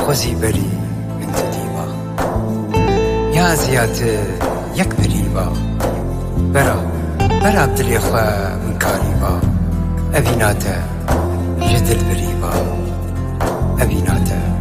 خوزی بری انت دیبا یا زیات یک بریبا برا بدلی خواه من کاریبا أبيناتا جدل بريبا أبيناتا